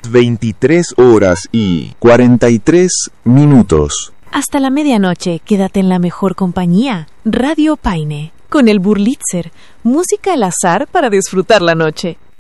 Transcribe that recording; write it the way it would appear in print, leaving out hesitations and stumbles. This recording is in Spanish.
23 horas y 43 minutos. Hasta la medianoche, quédate en la mejor compañía. Radio Paine, con el Burlitzer, música al azar para disfrutar la noche.